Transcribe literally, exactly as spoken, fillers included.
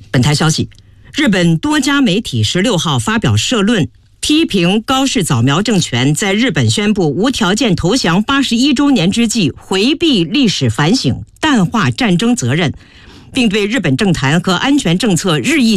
本台消息，日本多家媒体十六号发表社论，批评高市早苗政权在日本宣布无条件投降八十一周年之际，回避历史反省，淡化战争责任，并对日本政坛和安全政策日益